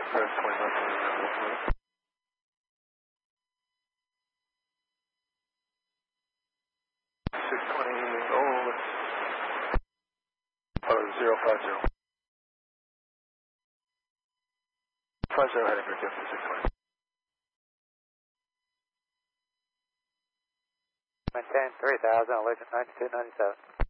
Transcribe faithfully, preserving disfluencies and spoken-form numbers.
Press twenty-one. six twenty, oh, oh, zero five zero. five zero heading for Gibson six twenty. Maintain three thousand, Allegiant ninety-two ninety-seven.